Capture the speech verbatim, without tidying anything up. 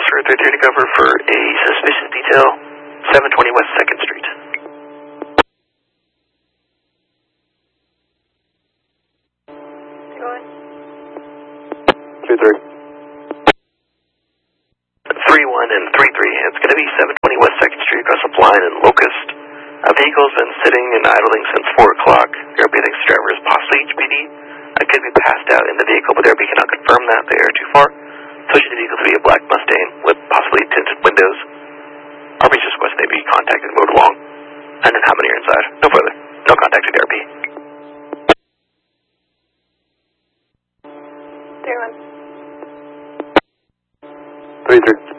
Officer three three to cover for a suspicious detail, seven twenty West second Street. three three. three one and three three, it's going to be seven twenty West second Street across the line in Locust. A vehicle's been sitting and idling since four o'clock. A R B thinks the driver is possibly H P D. I could be passed out in the vehicle, but the A R B cannot confirm that. They are too far. Switching the vehicle to be a black Mustang with possibly tinted windows. R B's just requesting they be contacted and moved along. And then how many are inside? No further. No contact with the A R B. three one. three three.